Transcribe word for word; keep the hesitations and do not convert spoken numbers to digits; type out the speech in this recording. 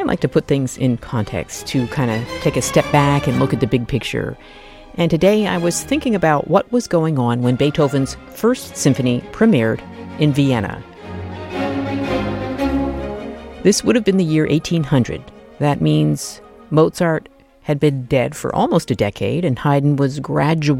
I like to put things in context, to kind of take a step back and look at the big picture. And today I was thinking about what was going on when Beethoven's First Symphony premiered in Vienna. This would have been the year eighteen hundred. That means Mozart had been dead for almost a decade, and Haydn was gradually